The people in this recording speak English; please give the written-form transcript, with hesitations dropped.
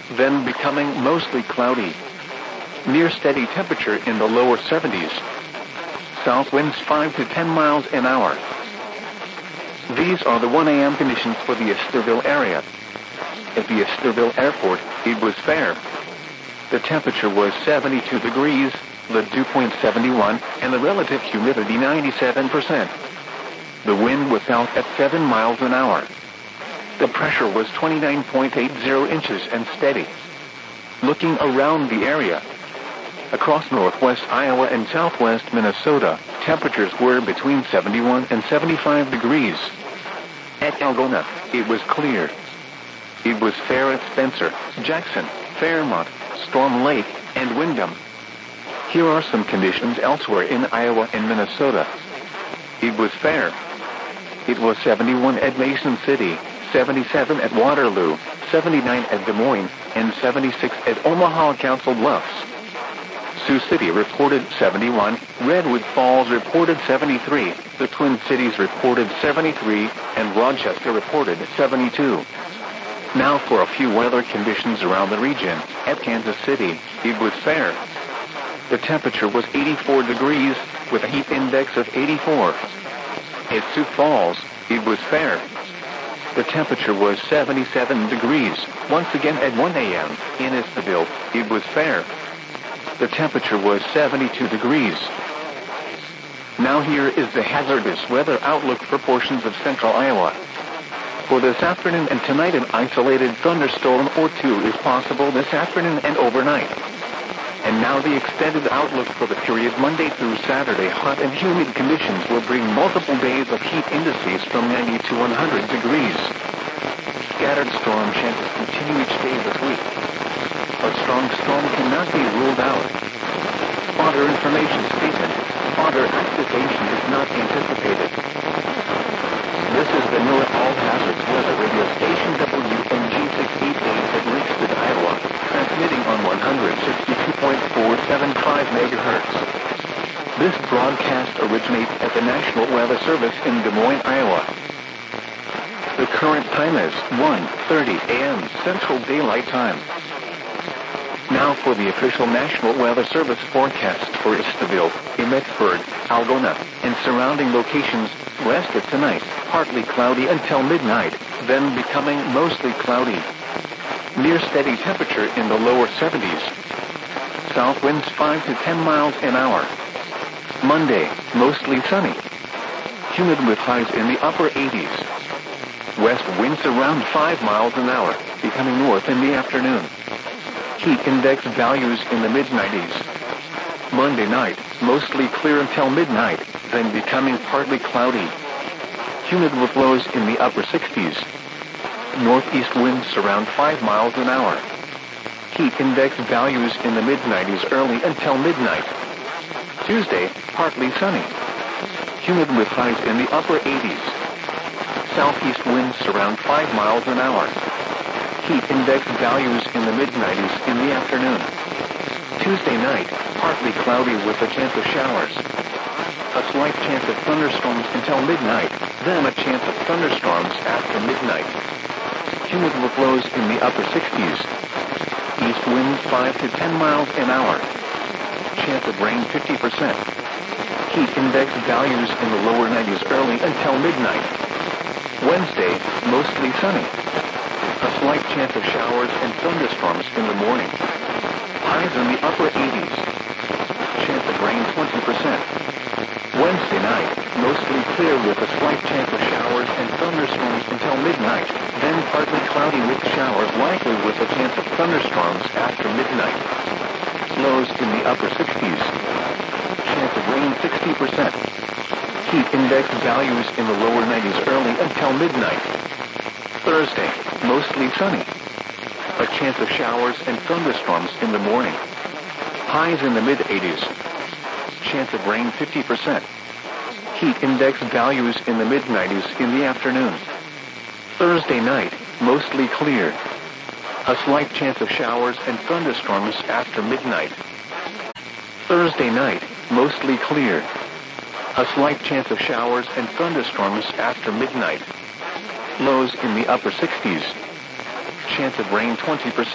then becoming mostly cloudy. Near steady temperature in the lower 70s. South winds 5 to 10 miles an hour. These are the 1 a.m. conditions for the Esterville area. At the Esterville airport, it was fair. The temperature was 72 degrees, the dew point 71, and the relative humidity 97%. The wind was south at 7 miles an hour. The pressure was 29.80 inches and steady. Looking around the area, across northwest Iowa and southwest Minnesota, temperatures were between 71 and 75 degrees. At Algona, it was clear. It was fair at Spencer, Jackson, Fairmont, Storm Lake, and Windham. Here are some conditions elsewhere in Iowa and Minnesota. It was fair. It was 71 at Mason City, 77 at Waterloo, 79 at Des Moines, and 76 at Omaha Council Bluffs. Sioux City reported 71, Redwood Falls reported 73, the Twin Cities reported 73, and Rochester reported 72. Now for a few weather conditions around the region. At Kansas City, it was fair. The temperature was 84 degrees, with a heat index of 84. At Sioux Falls, it was fair. The temperature was 77 degrees. Once again at 1 a.m. in Esterville, it was fair. The temperature was 72 degrees. Now here is the hazardous weather outlook for portions of central Iowa. For this afternoon and tonight, an isolated thunderstorm or two is possible this afternoon and overnight. And now the extended outlook for the period Monday through Saturday. Hot and humid conditions will bring multiple days of heat indices from 90 to 100 degrees. Scattered storm chances continue each day this week. A strong storm cannot be ruled out. Fodder information statement. Fodder activation is not anticipated. This is the NOAA All Hazards Weather Radio Station WMG688 at Rickstead, Iowa, transmitting on 162.475 megahertz. This broadcast originates at the National Weather Service in Des Moines, Iowa. The current time is 1:30 a.m. Central Daylight Time. Now for the official National Weather Service forecast for Esterville, Emmetsburg, Algona, and surrounding locations. West of tonight, partly cloudy until midnight, then becoming mostly cloudy. Near steady temperature in the lower 70s. South winds 5 to 10 miles an hour. Monday, mostly sunny. Humid with highs in the upper 80s. West winds around 5 miles an hour, becoming north in the afternoon. Heat index values in the mid-90s. Monday night, mostly clear until midnight, then becoming partly cloudy. Humid with lows in the upper 60s. Northeast winds around 5 miles an hour. Heat index values in the mid-90s early until midnight. Tuesday, partly sunny. Humid with highs in the upper 80s. Southeast winds around 5 miles an hour. Heat index values in the mid-90s in the afternoon. Tuesday night, partly cloudy with a chance of showers. A slight chance of thunderstorms until midnight, then a chance of thunderstorms after midnight. Humid with lows in the upper 60s. East winds 5 to 10 miles an hour. Chance of rain 50%. Heat index values in the lower 90s early until midnight. Wednesday, mostly sunny. A slight chance of showers and thunderstorms in the morning. Highs in the upper 80s. Chance of rain 20%. Wednesday night, mostly clear with a slight chance of showers and thunderstorms until midnight, then partly cloudy with showers likely with a chance of thunderstorms after midnight. Lows in the upper 60s. Chance of rain 60%. Heat index values in the lower 90s early until midnight. Thursday, mostly sunny. A chance of showers and thunderstorms in the morning. Highs in the mid-80s. Chance of rain 50%. Heat index values in the mid-90s in the afternoon. Thursday night, mostly clear. A slight chance of showers and thunderstorms after midnight. Thursday night, mostly clear. A slight chance of showers and thunderstorms after midnight. Lows in the upper 60s. Chance of rain 20%.